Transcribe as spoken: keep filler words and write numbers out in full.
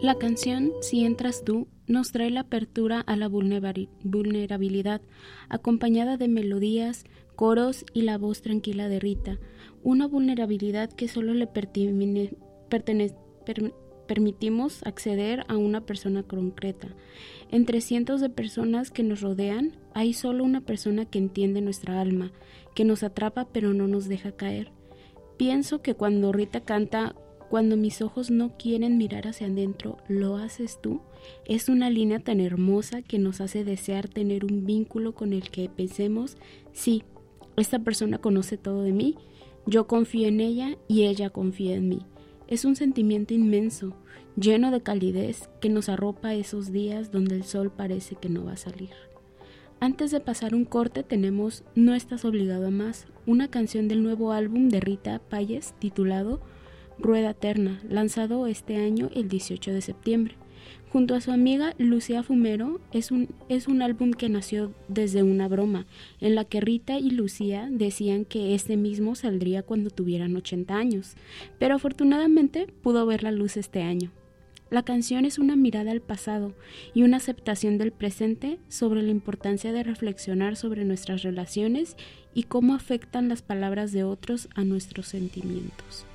La canción Si entras tú nos trae la apertura a la vulnerabilidad, acompañada de melodías, coros y la voz tranquila de Rita, una vulnerabilidad que solo le pertine, pertene, per, permitimos acceder a una persona concreta. Entre cientos de personas que nos rodean, hay solo una persona que entiende nuestra alma, que nos atrapa pero no nos deja caer. Pienso que cuando Rita canta "Cuando mis ojos no quieren mirar hacia adentro, lo haces tú", es una línea tan hermosa que nos hace desear tener un vínculo con el que pensemos: sí, esta persona conoce todo de mí, yo confío en ella y ella confía en mí. Es un sentimiento inmenso, lleno de calidez, que nos arropa esos días donde el sol parece que no va a salir. Antes de pasar un corte tenemos No estás obligado a más, una canción del nuevo álbum de Rita Payés titulado Rueda Eterna, lanzado este año el dieciocho de septiembre. Junto a su amiga Lucía Fumero, es un, es un álbum que nació desde una broma, en la que Rita y Lucía decían que este mismo saldría cuando tuvieran ochenta años, pero afortunadamente pudo ver la luz este año. La canción es una mirada al pasado y una aceptación del presente sobre la importancia de reflexionar sobre nuestras relaciones y cómo afectan las palabras de otros a nuestros sentimientos.